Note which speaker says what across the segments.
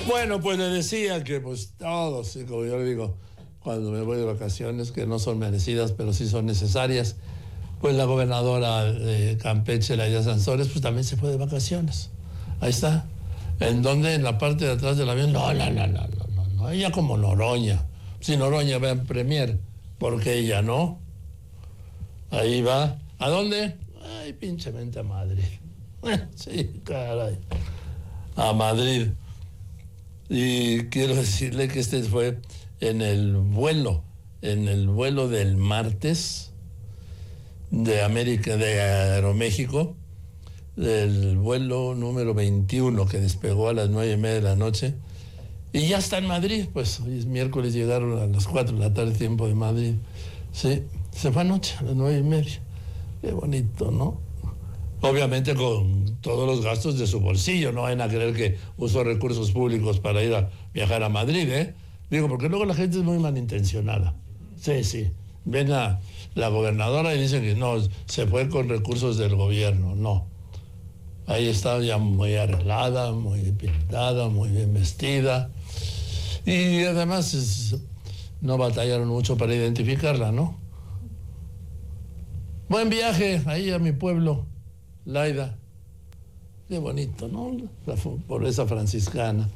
Speaker 1: Bueno, pues le decía que pues todos, como yo le digo, cuando me voy de vacaciones, que no son merecidas, pero sí son necesarias, pues la gobernadora de Campeche, Laida Sansores, pues también se fue de vacaciones. Ahí está. ¿En dónde? En la parte de atrás del avión. No. Ella como Noroña. Si Noroña va en Premier, porque ella no. Ahí va. ¿A dónde? Ay, pinchemente a Madrid. Sí, caray. A Madrid. Y quiero decirle que este fue en el vuelo del martes de Aeroméxico, del vuelo número 21 que despegó a las 9:30 de la noche, y ya está en Madrid. Pues hoy es miércoles, llegaron a las 4 de la tarde, tiempo de Madrid. Sí, se fue anoche a las 9:30. Qué bonito, ¿no? Obviamente con todos los gastos de su bolsillo, no vayan a creer que usó recursos públicos para ir a viajar a Madrid, ¿eh? Digo, porque luego la gente es muy malintencionada. Sí. Ven a la gobernadora y dicen que no, se fue con recursos del gobierno. No. Ahí está ya muy arreglada, muy pintada, muy bien vestida. Y además no batallaron mucho para identificarla, ¿no? Buen viaje ahí a mi pueblo, Laida. Qué bonito, ¿no? La pobreza franciscana.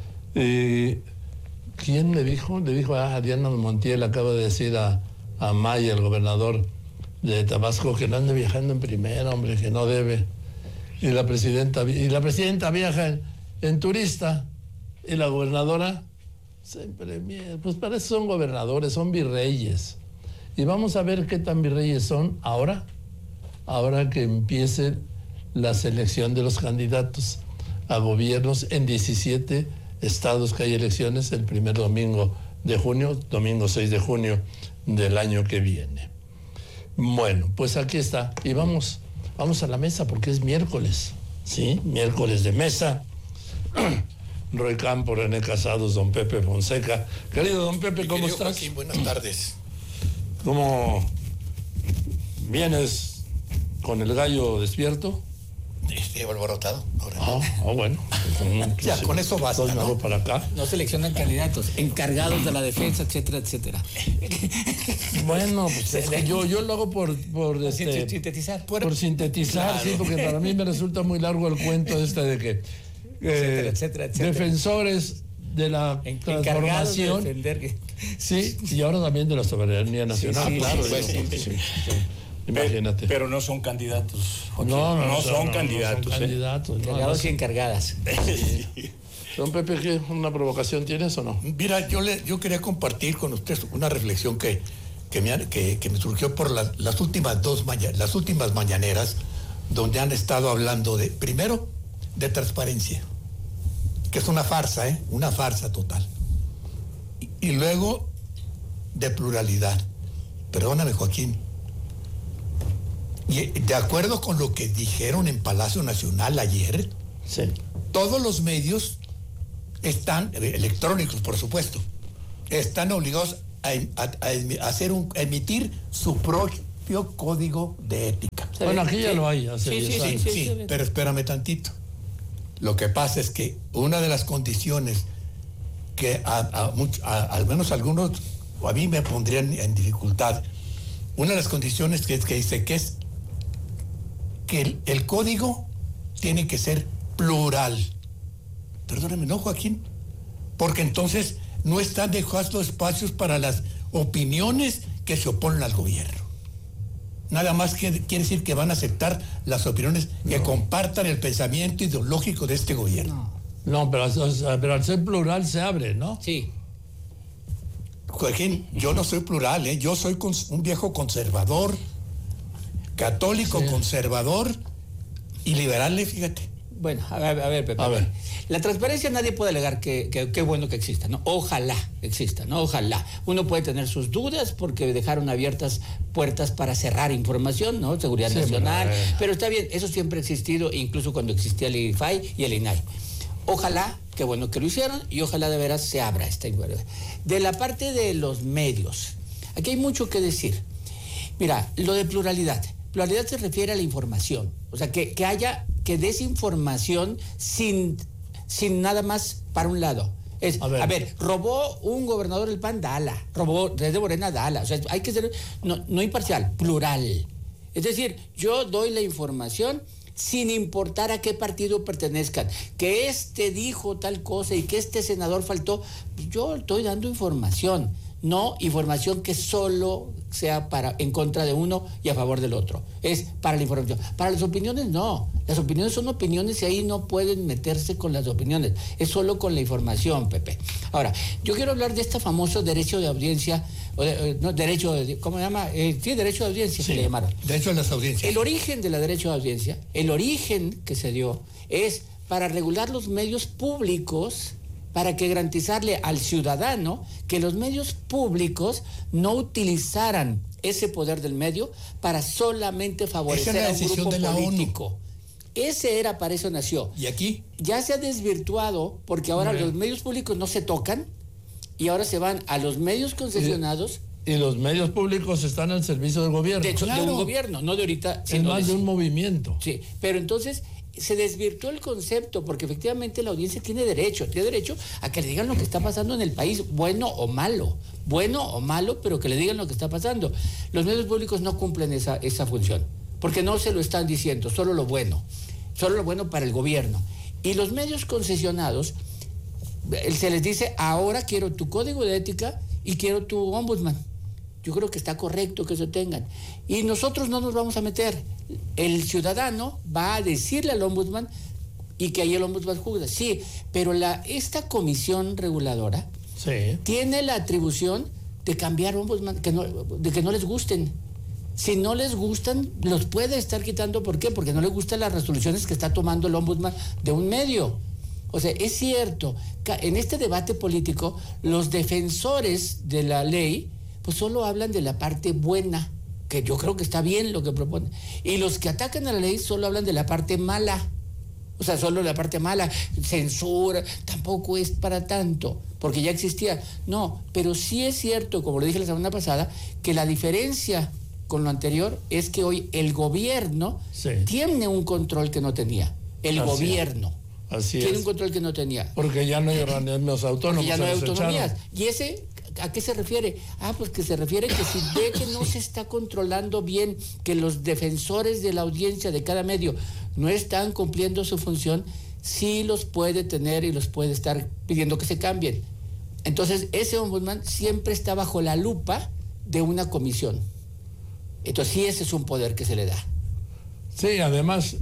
Speaker 1: ¿Quién le dijo? Le dijo a Diana Montiel, acaba de decir a Maya, el gobernador de Tabasco, que no ande viajando en primera, hombre, que no debe. Y la presidenta viaja en turista, y la gobernadora se premia. Pues para eso son gobernadores, son virreyes. Y vamos a ver qué tan virreyes son ahora que empiece la selección de los candidatos a gobiernos en 17 estados que hay elecciones el primer domingo de junio, domingo 6 de junio del año que viene. Bueno, pues aquí está. Y vamos a la mesa porque es miércoles, ¿sí? Miércoles de mesa. Roy Campo, René Casados, don Pepe Fonseca. Querido don Pepe, ¿cómo estás?
Speaker 2: Joaquín, buenas tardes.
Speaker 1: ¿Cómo vienes con el gallo despierto?
Speaker 2: Estoy alborotado.
Speaker 1: Bueno.
Speaker 2: Ya, con eso basta, ¿no?
Speaker 1: Para acá.
Speaker 3: No seleccionan candidatos, encargados de la defensa, etcétera, etcétera.
Speaker 1: Bueno, pues es que yo lo hago por
Speaker 3: sintetizar.
Speaker 1: Por sintetizar, claro. Sí, porque para mí me resulta muy largo el cuento de que
Speaker 3: etcétera.
Speaker 1: Defensores de la transformación.
Speaker 3: De defender.
Speaker 1: Sí, y ahora también de la soberanía nacional.
Speaker 3: Sí,
Speaker 1: claro.
Speaker 2: Sí.
Speaker 1: Imagínate.
Speaker 2: Pero no son candidatos.
Speaker 1: No
Speaker 2: son candidatos.
Speaker 3: Encargados y encargadas.
Speaker 1: Sí. Don Pepe, ¿una provocación tienes o no?
Speaker 2: Mira, yo quería compartir con usted una reflexión que me surgió por las últimas mañaneras, donde han estado hablando primero, de transparencia, que es una farsa, una farsa total. Y luego, de pluralidad. Perdóname, Joaquín. Y de acuerdo con lo que dijeron en Palacio Nacional ayer,
Speaker 1: sí,
Speaker 2: todos los medios están, electrónicos por supuesto, están obligados a emitir su propio código de ética.
Speaker 1: Bueno, aquí ya lo hay.
Speaker 2: Sí, pero espérame tantito. Lo que pasa es que una de las condiciones que al menos algunos, o a mí me pondrían en dificultad, una de las condiciones que dice que es que el código tiene que ser plural. Perdóname, ¿no, Joaquín? Porque entonces no están dejando espacios para las opiniones que se oponen al gobierno. Nada más quiere decir que van a aceptar las opiniones que compartan el pensamiento ideológico de este gobierno.
Speaker 1: No, pero al ser plural se abre, ¿no?
Speaker 3: Sí.
Speaker 2: Joaquín, yo no soy plural, yo soy un viejo conservador, católico, sí, conservador y liberal, fíjate.
Speaker 3: Bueno, a ver, Pepe.
Speaker 1: A ver.
Speaker 3: La transparencia nadie puede alegar que qué bueno que exista, ¿no? Ojalá exista, ¿no? Ojalá. Uno puede tener sus dudas porque dejaron abiertas puertas para cerrar información, ¿no? Seguridad nacional. Pero está bien, eso siempre ha existido, incluso cuando existía el IFAI y el INAI. Ojalá, qué bueno que lo hicieron, y ojalá de veras se abra esta información. De la parte de los medios, aquí hay mucho que decir. Mira, lo de pluralidad. Pluralidad se refiere a la información. O sea, que haya, que des información sin sin nada más para un lado. A ver, robó un gobernador del PAN, dala. Robó desde Morena, dala. O sea, hay que ser no imparcial, plural. Es decir, yo doy la información sin importar a qué partido pertenezcan. Que este dijo tal cosa y que este senador faltó. Yo estoy dando información, no información que solo sea en contra de uno y a favor del otro. Es para la información. Para las opiniones, no. Las opiniones son opiniones y ahí no pueden meterse con las opiniones. Es solo con la información, Pepe. Ahora, yo quiero hablar de este famoso derecho de audiencia, ¿cómo se llama? Sí, derecho de audiencia, se le llamaron.
Speaker 2: Derecho a las audiencias.
Speaker 3: El origen de la derecho de audiencia, el origen que se dio es para regular los medios públicos, para que garantizarle al ciudadano que los medios públicos no utilizaran ese poder del medio para solamente favorecer a un grupo político. Ese era, para eso nació.
Speaker 2: ¿Y aquí?
Speaker 3: Ya se ha desvirtuado porque ahora los medios públicos no se tocan y ahora se van a los medios concesionados.
Speaker 1: Y los medios públicos están al servicio del gobierno.
Speaker 3: De hecho, de un gobierno, no de ahorita.
Speaker 1: Es más de un movimiento.
Speaker 3: Sí, pero entonces se desvirtuó el concepto porque efectivamente la audiencia tiene derecho a que le digan lo que está pasando en el país, bueno o malo, pero que le digan lo que está pasando. Los medios públicos no cumplen esa función, porque no se lo están diciendo, solo lo bueno para el gobierno. Y los medios concesionados, se les dice, ahora quiero tu código de ética y quiero tu ombudsman. Yo creo que está correcto que eso tengan. Y nosotros no nos vamos a meter. El ciudadano va a decirle al ombudsman y que ahí el ombudsman juzga. Sí, pero esta comisión reguladora tiene la atribución de cambiar ombudsman, de que no les gusten. Si no les gustan, los puede estar quitando. ¿Por qué? Porque no les gustan las resoluciones que está tomando el ombudsman de un medio. O sea, es cierto, en este debate político, los defensores de la ley pues solo hablan de la parte buena, que yo creo que está bien lo que proponen. Y los que atacan a la ley solo hablan de la parte mala. O sea, solo la parte mala, censura, tampoco es para tanto, porque ya existía. No, pero sí es cierto, como lo dije la semana pasada, que la diferencia con lo anterior es que hoy el gobierno tiene un control que no tenía. El gobierno tiene un control que no tenía.
Speaker 1: Porque ya no hay organismos autónomos.
Speaker 3: Porque ya no hay autonomías. Y ese... ¿A qué se refiere? Pues que se refiere que si ve que no se está controlando bien, que los defensores de la audiencia de cada medio no están cumpliendo su función, sí los puede tener y los puede estar pidiendo que se cambien. Entonces, ese ombudsman siempre está bajo la lupa de una comisión. Entonces, sí, ese es un poder que se le da.
Speaker 1: Sí, además,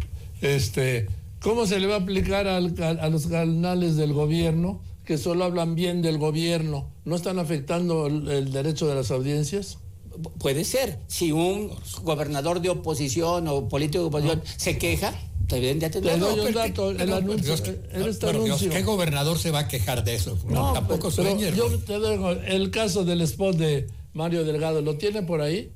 Speaker 1: ¿cómo se le va a aplicar a los canales del gobierno que solo hablan bien del gobierno? ¿No están afectando el derecho de las audiencias?
Speaker 3: Puede ser. Si un gobernador de oposición o político de oposición se queja, también ya tendrá.
Speaker 1: Te doy un dato, el anuncio.
Speaker 2: ¿Qué gobernador se va a quejar de eso?
Speaker 1: No, tampoco sueñes. Yo te digo, el caso del spot de Mario Delgado, ¿lo tiene por ahí?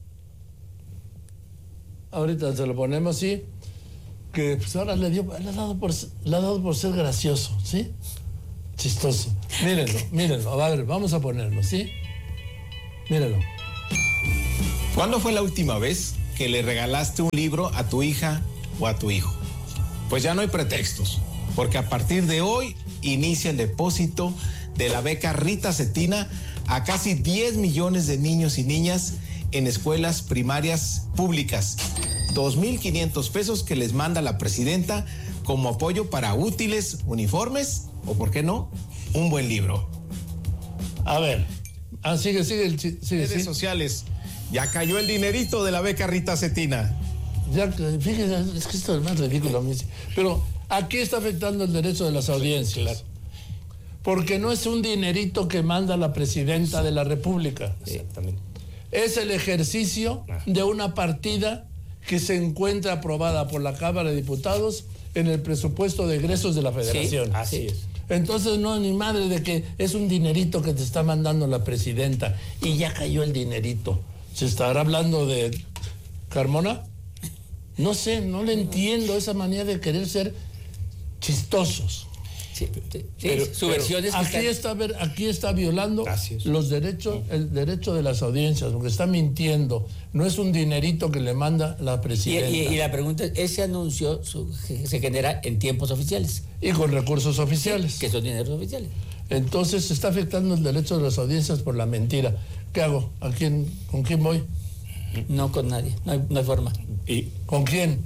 Speaker 1: Ahorita se lo ponemos, sí. Que pues ahora le ha dado por ser gracioso, ¿sí? Chistoso. Mírenlo. A ver, vamos a ponerlo, ¿sí? Mírenlo.
Speaker 4: ¿Cuándo fue la última vez que le regalaste un libro a tu hija o a tu hijo? Pues ya no hay pretextos, porque a partir de hoy inicia el depósito de la beca Rita Cetina a casi 10 millones de niños y niñas en escuelas primarias públicas. 2,500 pesos que les manda la presidenta como apoyo para útiles, uniformes o, ¿por qué no?, un buen libro.
Speaker 1: A ver, sigue.
Speaker 4: Redes sociales, ya cayó el dinerito de la beca Rita Cetina.
Speaker 1: Ya, fíjese, es que esto es más ridículo. Pero aquí está afectando el derecho de las audiencias. Claro. Porque no es un dinerito que manda la presidenta de la República.
Speaker 4: Exactamente.
Speaker 1: Es el ejercicio de una partida que se encuentra aprobada por la Cámara de Diputados en el presupuesto de egresos de la Federación.
Speaker 4: Sí, así es.
Speaker 1: Entonces, no, ni madre de que es un dinerito que te está mandando la presidenta y ya cayó el dinerito. ¿Se estará hablando de Carmona? No sé, no le entiendo esa manera de querer ser chistosos.
Speaker 3: Su versión es que
Speaker 1: aquí está violando los derechos, el derecho de las audiencias, porque está mintiendo. No es un dinerito que le manda la presidenta.
Speaker 3: Y la pregunta es, ese anuncio se genera en tiempos oficiales.
Speaker 1: Y con recursos oficiales.
Speaker 3: Que son dineros oficiales.
Speaker 1: Entonces se está afectando el derecho de las audiencias por la mentira. ¿Qué hago? ¿Con quién voy?
Speaker 3: No con nadie, no hay forma.
Speaker 1: ¿Con quién?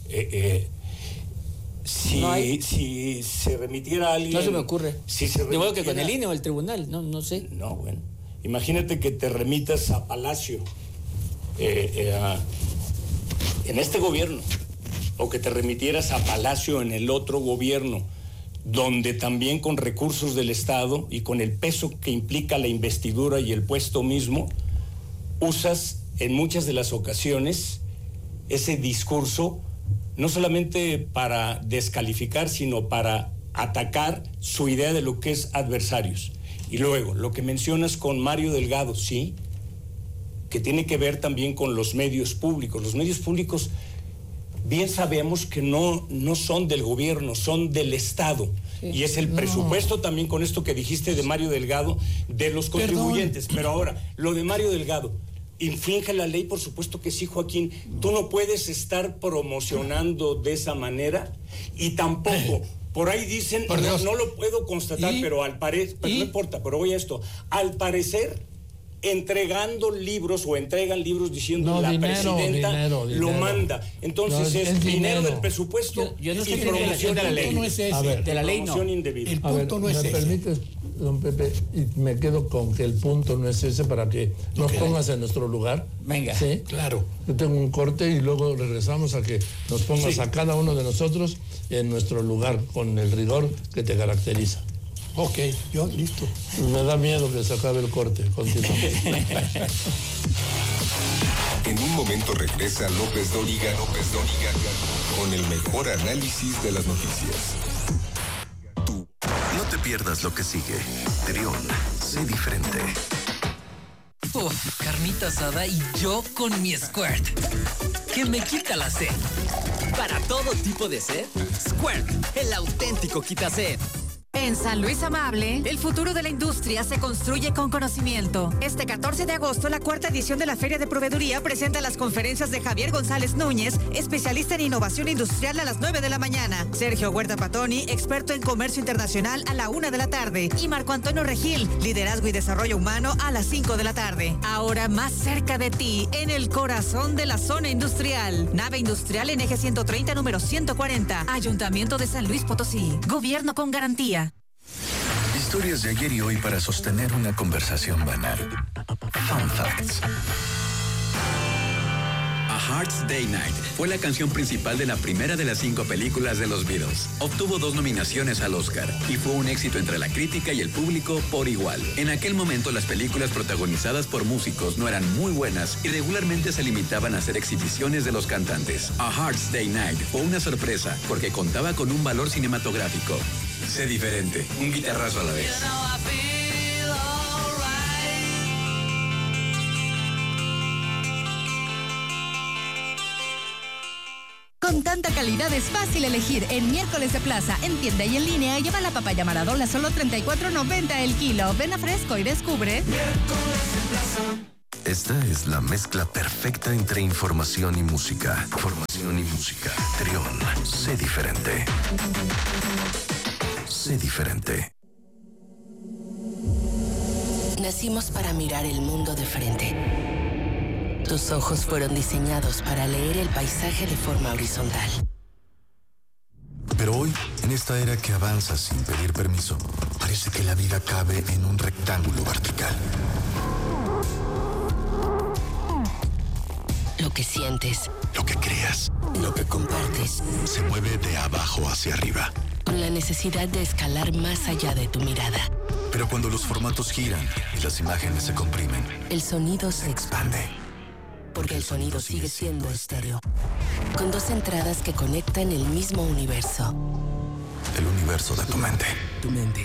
Speaker 5: Si se remitiera a alguien...
Speaker 3: No se me ocurre.
Speaker 5: Si se
Speaker 3: Yo creo que con el INE o el tribunal, no sé.
Speaker 5: No, bueno. Imagínate que te remitas a Palacio, en este gobierno, o que te remitieras a Palacio en el otro gobierno, donde también con recursos del Estado y con el peso que implica la investidura y el puesto mismo, usas en muchas de las ocasiones ese discurso no solamente para descalificar, sino para atacar su idea de lo que es adversarios. Y luego, lo que mencionas con Mario Delgado, sí, que tiene que ver también con los medios públicos. Los medios públicos, bien sabemos que no son del gobierno, son del Estado. Sí. Y es el presupuesto también, con esto que dijiste de Mario Delgado, de los contribuyentes. Pero ahora, lo de Mario Delgado, ¿infringe la ley? Por supuesto que sí, Joaquín. Tú no puedes estar promocionando de esa manera y tampoco... Por ahí dicen, no lo puedo constatar, pero al parecer, no importa, pero voy a esto. Al parecer, entregando libros o entregan libros diciendo la presidenta lo manda. Entonces es dinero del presupuesto
Speaker 3: yo no
Speaker 5: y promoción de la ley.
Speaker 2: No es ese.
Speaker 3: De la ley no.
Speaker 5: Indebida.
Speaker 2: El punto no es ese.
Speaker 1: ¿Me permites, don Pepe? Y me quedo con que el punto no es ese para que nos pongas en nuestro lugar.
Speaker 3: Venga.
Speaker 1: ¿Sí?
Speaker 2: Claro.
Speaker 1: Yo tengo un corte y luego regresamos a que nos pongas a cada uno de nosotros en nuestro lugar con el rigor que te caracteriza.
Speaker 2: Ok, yo listo.
Speaker 1: Me da miedo que se acabe el corte. Continuamos.
Speaker 6: En un momento regresa López Dóriga con el mejor análisis de las noticias.
Speaker 7: No te pierdas lo que sigue. Trión, sé diferente.
Speaker 8: Carnita asada y yo con mi Squirt, que me quita la sed. Para todo tipo de sed, Squirt, el auténtico quita sed.
Speaker 9: En San Luis Amable, el futuro de la industria se construye con conocimiento. Este 14 de agosto, la cuarta edición de la Feria de Proveeduría presenta las conferencias de Javier González Núñez, especialista en innovación industrial, a las 9 de la mañana. Sergio Huerta Patoni, experto en comercio internacional, a la 1 de la tarde. Y Marco Antonio Regil, liderazgo y desarrollo humano, a las 5 de la tarde. Ahora más cerca de ti, en el corazón de la zona industrial. Nave industrial en eje 130, número 140. Ayuntamiento de San Luis Potosí. Gobierno con garantía.
Speaker 7: Historias de ayer y hoy para sostener una conversación banal. Fun Facts.
Speaker 10: A Hard's Day Night fue la canción principal de la primera de las 5 películas de los Beatles. Obtuvo 2 nominaciones al Oscar y fue un éxito entre la crítica y el público por igual. En aquel momento las películas protagonizadas por músicos no eran muy buenas y regularmente se limitaban a hacer exhibiciones de los cantantes. A Hard's Day Night fue una sorpresa porque contaba con un valor cinematográfico. Sé diferente, un guitarrazo a la vez.
Speaker 11: Con tanta calidad es fácil elegir. En Miércoles de Plaza, en tienda y en línea, lleva la papaya Maradola solo $34.90 el kilo. Ven a Fresco y descubre.
Speaker 7: Miércoles de Plaza. Esta es la mezcla perfecta entre información y música. Información y música. Trión, sé diferente. Sé diferente.
Speaker 12: Nacimos para mirar el mundo de frente. Tus ojos fueron diseñados para leer el paisaje de forma horizontal.
Speaker 7: Pero hoy, en esta era que avanza sin pedir permiso, parece que la vida cabe en un rectángulo vertical.
Speaker 12: Lo que sientes,
Speaker 7: lo que creas,
Speaker 12: lo que compartes,
Speaker 7: se mueve de abajo hacia arriba,
Speaker 12: con la necesidad de escalar más allá de tu mirada.
Speaker 7: Pero cuando los formatos giran y las imágenes se comprimen,
Speaker 12: el sonido se expande. Porque el sonido sigue siendo estéreo. Con 2 entradas que conectan el mismo universo.
Speaker 7: El universo de tu mente.
Speaker 12: Tu mente.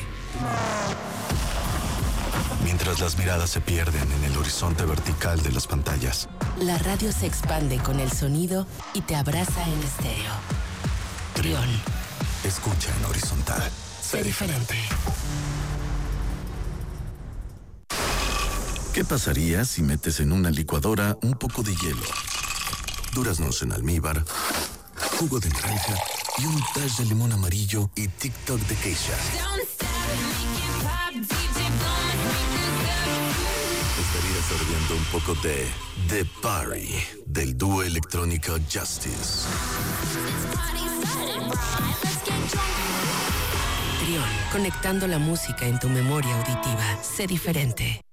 Speaker 7: Mientras las miradas se pierden en el horizonte vertical de las pantallas,
Speaker 12: la radio se expande con el sonido y te abraza en estéreo. Trión.
Speaker 7: Escucha en horizontal.
Speaker 12: Sé diferente.
Speaker 7: ¿Qué pasaría si metes en una licuadora un poco de hielo, duraznos en almíbar, jugo de naranja y un dash de limón amarillo y TikTok de Keisha? Estarías sorbiendo un poco de The Party del dúo electrónico Justice.
Speaker 12: Trión, conectando la música en tu memoria auditiva. Sé diferente.